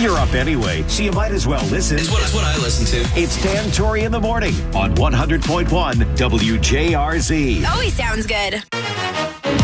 You're up anyway, so you might as well listen. It's what I listen to. It's Dan Torrey in the morning on 100.1 WJRZ. Always sounds good.